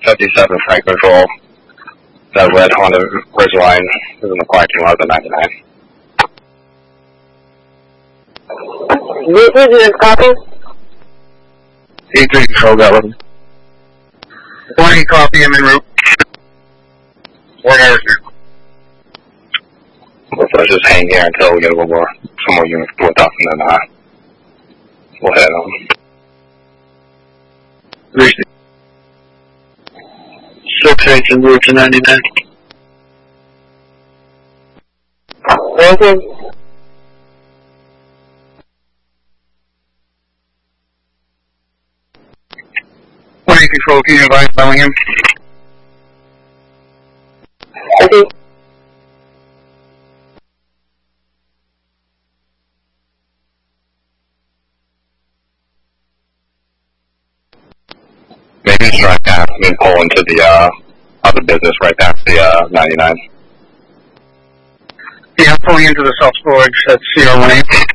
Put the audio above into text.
57 Frank Control. That red Honda Ridgeline is in the parking lot of the 99. This is copy. 83 Control, got one. 20 copy, I'm en route. 1 hour. Let's just hang here until we get a little more, some more units put up, and then we'll head on. Reach 6-8 en route to 99. Okay. Control, can you advise Bellingham? Okay. Maybe just right past, pull into the other business right past the 99. Yeah, I'm pulling into the self-storage at CR1.